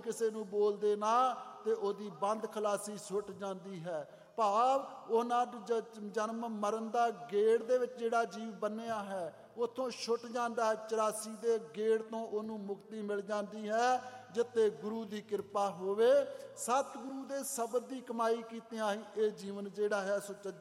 ਕਿਸੇ ਨੂੰ ਬੋਲਦੇ ਨਾ ਤੇ ਉਹਦੀ ਬੰਦ ਖਲਾਸੀ ਛੁੱਟ ਜਾਂਦੀ ਹੈ। ਭਾਵ ਉਹਨਾਂ ਜਨਮ ਮਰਨ ਦਾ ਗੇੜ ਦੇ ਵਿੱਚ ਜਿਹੜਾ ਜੀਵ ਬੰਨਿਆ ਹੈ ਉੱਥੋਂ ਛੁੱਟ ਜਾਂਦਾ ਹੈ। 84 ਦੇ ਗੇੜ ਤੋਂ ਉਹਨੂੰ ਮੁਕਤੀ ਮਿਲ ਜਾਂਦੀ ਹੈ ਜਿੱਤੇ ਗੁਰੂ ਦੀ ਕਿਰਪਾ ਹੋਵੇ। ਸਤਿਗੁਰੂ ਦੇ ਸ਼ਬਦ ਦੀ ਕਮਾਈ ਕੀਤਿਆਂ ਹੀ ਇਹ ਜੀਵਨ ਜਿਹੜਾ ਹੈ ਸੁਚੱਜਾ